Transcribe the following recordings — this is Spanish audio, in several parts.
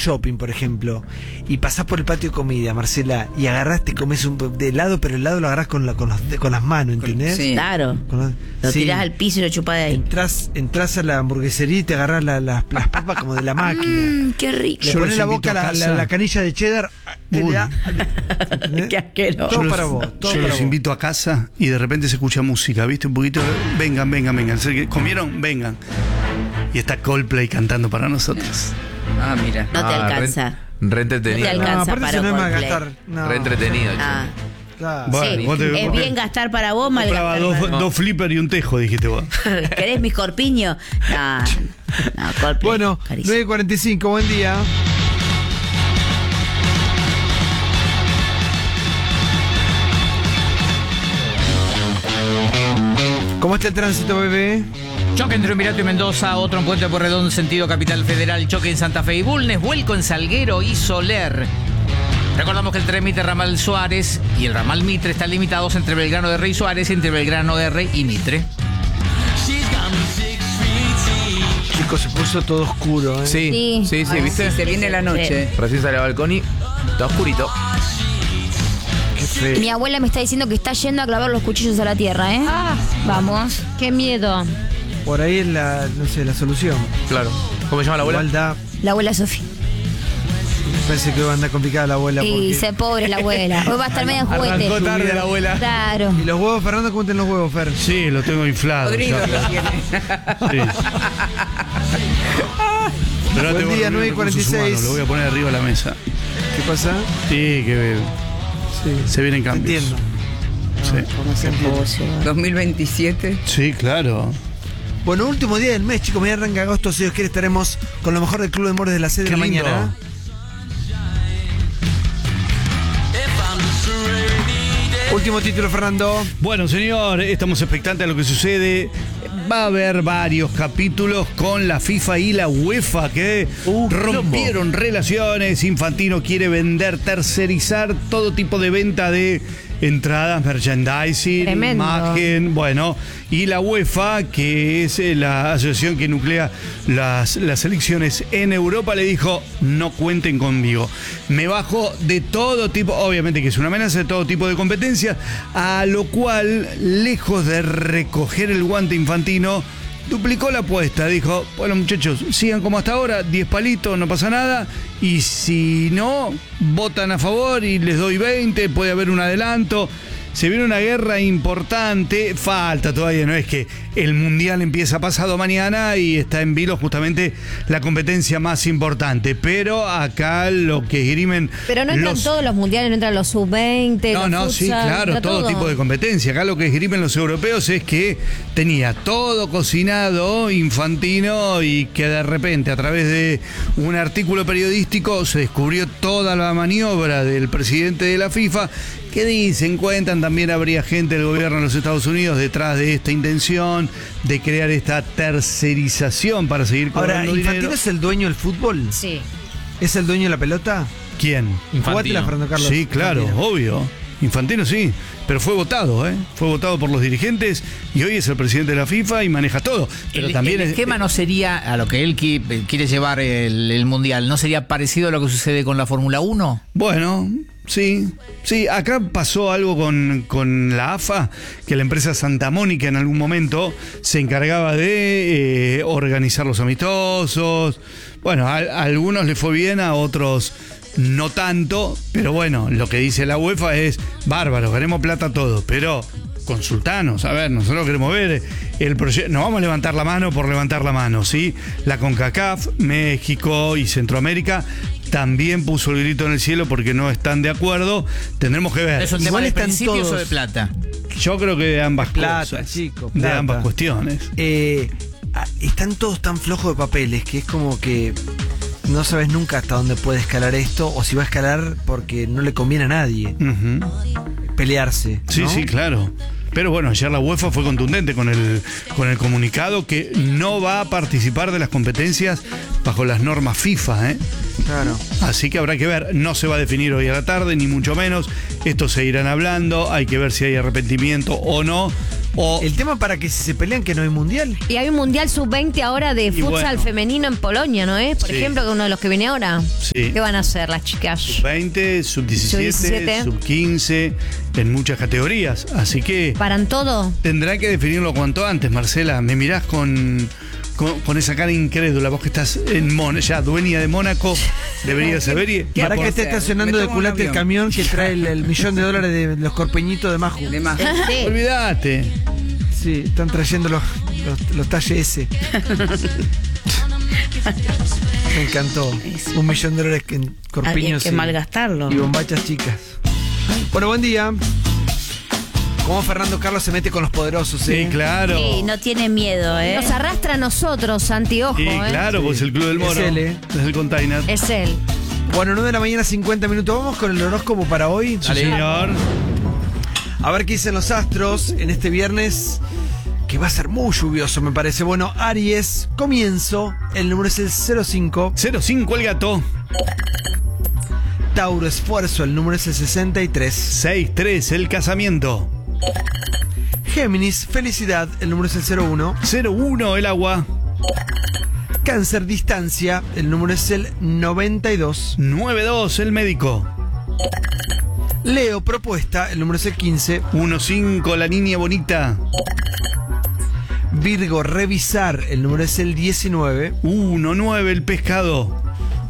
shopping, por ejemplo, y pasás por el patio de comida, Marcela, y agarrás, te comes un de helado, pero el helado lo agarrás con las manos, ¿entendés? Sí. Claro. Lo tirás al piso y lo chupás de ahí. Entrás a la hamburguería y te agarrás las papas como de la máquina. Qué rico. Le pones la boca a la canilla de cheddar. Qué asqueroso. Todo para vos. Yo los invito a casa y de repente se escucha música, ¿viste? Un poquito. Vengan. ¿Comieron? Vengan. Y está Coldplay cantando para nosotros. Ah, mira. No te alcanza. Re entretenido. No te alcanza aparte para eso no es más Coldplay. gastar. No. Re entretenido. Ah. Claro. Bueno, Sí, es bien gastar para vos, mal Compraba gastar para dos flippers y un tejo, dijiste vos. ¿Querés mis corpiños? No, Coldplay. Bueno, carísimo. 9:45, buen día. ¿Cómo está el tránsito, bebé? Choque entre Emirato y Mendoza, otro en Puente Porredón, sentido Capital Federal, choque en Santa Fe y Bulnes, vuelco en Salguero y Soler. Recordamos que el tren Mitre Ramal Suárez y el ramal Mitre están limitados entre Belgrano de Rey y Suárez y entre Belgrano de Rey y Mitre. Chicos, se puso todo oscuro, ¿eh? Sí, ¿viste? Se viene la noche. Recién sale al balcón y está oscurito. Qué feo. Mi abuela me está diciendo que está yendo a clavar los cuchillos a la tierra, ¿eh? Vamos. Qué miedo. Por ahí es la solución. Claro. ¿Cómo se llama la abuela? Igual da, La abuela Sofía. parece que va a andar complicada la abuela. Y Porque... se pobre la abuela. Hoy va a estar medio en juguete. Arrancó tarde la abuela. Claro. ¿Y los huevos, Fernando? ¿Cómo están los huevos, Fer? Sí, lo tengo inflado. Podrido ya. lo tiene. Sí. Pero Buen tengo día, reunión de recursos 9:46. humanos, lo voy a poner arriba de la mesa. ¿Qué pasa? Sí, que Sí. se vienen cambios. Entiendo. Sí. ¿Cómo se puso? 2027. Sí, claro. Bueno, último día del mes, chicos. Mañana arranca agosto. Si Dios quiere, estaremos con lo mejor del Club de Humor desde las 6 de Qué la lindo. mañana. Último título, Fernando. Bueno, señor, estamos expectantes a lo que sucede. Va a haber varios capítulos con la FIFA y la UEFA que rompieron relaciones. Infantino quiere vender, tercerizar todo tipo de venta de entradas, merchandising, Tremendo. imagen, bueno, y la UEFA, que es la asociación que nuclea las selecciones en Europa, le dijo: no cuenten conmigo, me bajo de todo tipo, obviamente que es una amenaza, de todo tipo de competencias, a lo cual, lejos de recoger el guante Infantino, duplicó la apuesta. Dijo: bueno, muchachos, sigan como hasta ahora, 10 palitos, no pasa nada, y si no, votan a favor y les doy 20, puede haber un adelanto. Se viene una guerra importante, falta todavía, no es que el Mundial empieza pasado mañana y está en vilo justamente la competencia más importante, pero acá lo que esgrimen... Pero no entran todos los mundiales, no entran los sub-20, No, los sí, futsal, claro, entra todo tipo de competencia. Acá lo que esgrimen los europeos es que tenía todo cocinado Infantino y que de repente a través de un artículo periodístico se descubrió toda la maniobra del presidente de la FIFA, que dicen, cuentan, también habría gente del gobierno de los Estados Unidos detrás de esta intención de crear esta tercerización para seguir Ahora, cobrando ¿Infantino dinero. es el dueño del fútbol? Sí. ¿Es el dueño de la pelota? ¿Quién? Jugátela, Fernando Carlos. Sí, claro, Infantino. obvio. Infantino sí, pero fue votado, ¿eh? Fue votado por los dirigentes y hoy es el presidente de la FIFA y maneja todo. Pero también el esquema no sería, a lo que él quiere llevar el Mundial, ¿no sería parecido a lo que sucede con la Fórmula 1? Bueno, sí, acá pasó algo con la AFA, que la empresa Santa Mónica en algún momento se encargaba de organizar los amistosos. Bueno, a algunos les fue bien, a otros no tanto, pero bueno, lo que dice la UEFA es: bárbaro, queremos plata todos, pero consultanos, a ver, nosotros queremos ver el proyecto, no vamos a levantar la mano por levantar la mano, ¿sí? La CONCACAF, México y Centroamérica también puso el grito en el cielo porque no están de acuerdo. Tendremos que ver. ¿Es un tema Igual de están principios todos- o de plata? Yo creo que de ambas Plata, cosas. chicos, De plata. ambas cuestiones. Están todos tan flojos de papeles que es como que no sabes nunca hasta dónde puede escalar esto, o si va a escalar porque no le conviene a nadie Ujú. pelearse. Sí, ¿no? sí, claro. Pero bueno, ayer la UEFA fue contundente con el comunicado que no va a participar de las competencias bajo las normas FIFA, ¿eh? Claro. Así que habrá que ver, no se va a definir hoy a la tarde, ni mucho menos. Esto se irán hablando, hay que ver si hay arrepentimiento o no. O El tema para que si se pelean que no hay mundial. Y hay un mundial sub-20 ahora de futsal bueno. femenino en Polonia, ¿no es? Por Sí. ejemplo, que uno de los que viene ahora. Sí. ¿Qué van a hacer las chicas? 20, sub-17, Sub-17. sub-15, en muchas categorías. Así que ¿Paran todo? tendrá que definirlo cuanto antes, Marcela. Me mirás con esa cara incrédula. Vos que estás ya dueña de Mónaco, deberías saber. Para que puedo esté hacer? estacionando Me de tomo un culate el avión. camión que trae el $1.000.000 de los corpeñitos de Maju. De más. Sí. Olvídate. Sí, están trayendo los talles S. Me encantó. $1.000.000 en Había corpiños que malgastarlo. y bombachas chicas. Bueno, buen día. Cómo Fernando Carlos se mete con los poderosos, Sí, ¿eh? claro. Sí, no tiene miedo, ¿eh? Nos arrastra a nosotros, Santi, ojo, Sí, ¿eh? claro, Sí. pues el Club del Moro. Es él, ¿eh? Desde el container. Es él. Bueno, 9 de la mañana, 50 minutos. Vamos con el horóscopo para hoy. Sí, señor. A ver qué dicen los astros en este viernes, que va a ser muy lluvioso, me parece. Bueno, Aries, comienzo. El número es el 05. 05 el gato. Tauro, esfuerzo. El número es el 63. 63 el casamiento. Géminis, felicidad. El número es el 01. 01 el agua. Cáncer, distancia. El número es el 92. 92 el médico. Leo, propuesta. El número es el 15. 15 la niña bonita. Virgo, revisar. El número es el 19. 19 el pescado.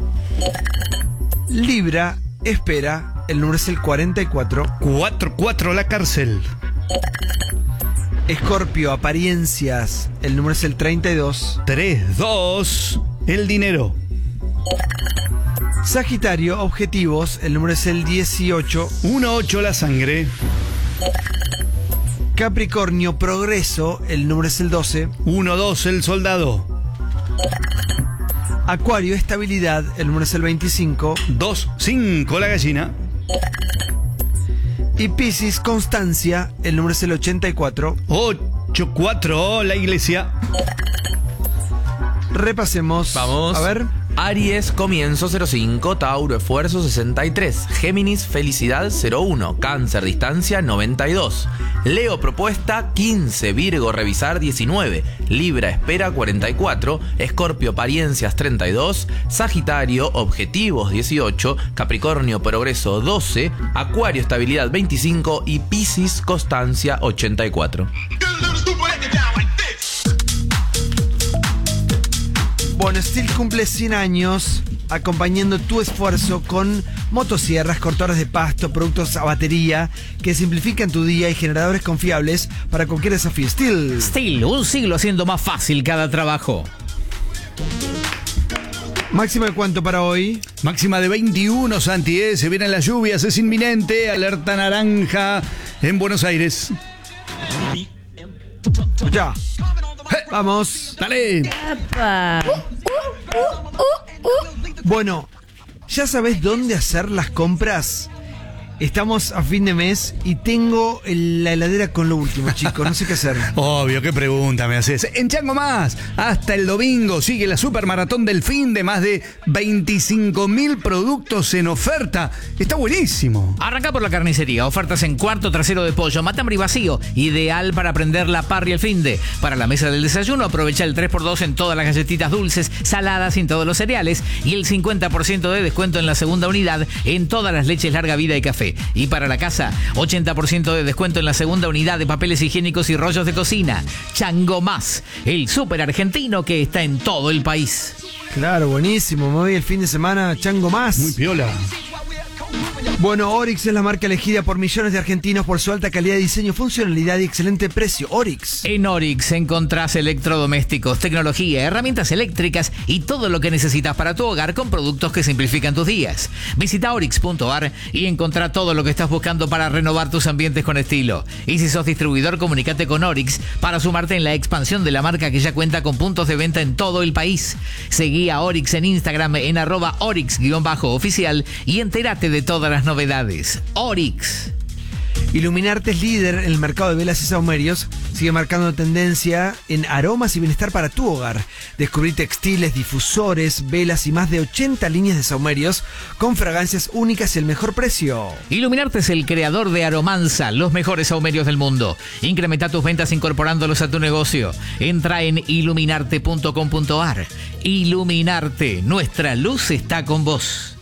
Libra, espera. El número es el 44. 44 la cárcel. Escorpio, apariencias. El número es el 32. 32 el dinero. Sagitario, objetivos. El número es el 18. 18 la sangre. Capricornio, progreso. El número es el 12. 12 el soldado. Acuario, estabilidad. El número es el 25. 5 la gallina. Y Piscis, constancia. El número es el 84. 4 la iglesia. Repasemos. Vamos. A ver. Aries, comienzo 05, Tauro, esfuerzo 63, Géminis, felicidad 01, Cáncer, distancia 92, Leo, propuesta 15, Virgo, revisar 19, Libra, espera 44, Escorpio, apariencias 32, Sagitario, objetivos 18, Capricornio, progreso 12, Acuario, estabilidad 25 y Piscis, constancia 84. Bueno, Steel cumple 100 años acompañando tu esfuerzo con motosierras, cortadores de pasto, productos a batería que simplifican tu día y generadores confiables para cualquier desafío. Steel. Steel, un siglo haciendo más fácil cada trabajo. ¿Máxima de cuánto para hoy? Máxima de 21, Santi, ¿eh? Se vienen las lluvias, es inminente. Alerta naranja en Buenos Aires. Ya. Vamos. Dale. Apa. Bueno, ¿ya sabes dónde hacer las compras? Estamos a fin de mes y tengo la heladera con lo último, chicos. No sé qué hacer. Obvio, qué pregunta me haces. En Chango Más, hasta el domingo sigue la supermaratón del fin de más de 25.000 productos en oferta. Está buenísimo. Arranca por la carnicería. Ofertas en cuarto trasero de pollo, matambre y vacío. Ideal para prender la parrilla el finde. Para la mesa del desayuno, aprovecha el 3x2 en todas las galletitas dulces, saladas y en todos los cereales. Y el 50% de descuento en la segunda unidad en todas las leches larga vida y café. Y para la casa, 80% de descuento en la segunda unidad de papeles higiénicos y rollos de cocina. Chango Más, el súper argentino que está en todo el país. Claro, buenísimo. Me voy el fin de semana, Chango Más. Muy piola. Bueno, Oryx es la marca elegida por millones de argentinos por su alta calidad de diseño, funcionalidad y excelente precio. Oryx. En Oryx encontrás electrodomésticos, tecnología, herramientas eléctricas y todo lo que necesitas para tu hogar con productos que simplifican tus días. Visita oryx.ar y encontrá todo lo que estás buscando para renovar tus ambientes con estilo. Y si sos distribuidor, comunícate con Oryx para sumarte en la expansión de la marca que ya cuenta con puntos de venta en todo el país. Seguí a Oryx en Instagram en @Oryx_oficial y entérate de todas las novedades. Oryx. Iluminarte es líder en el mercado de velas y saumerios. Sigue marcando tendencia en aromas y bienestar para tu hogar. Descubrí textiles, difusores, velas y más de 80 líneas de saumerios con fragancias únicas y el mejor precio. Iluminarte es el creador de Aromanza, los mejores saumerios del mundo. Incrementa tus ventas incorporándolos a tu negocio. Entra en iluminarte.com.ar. Iluminarte, nuestra luz está con vos.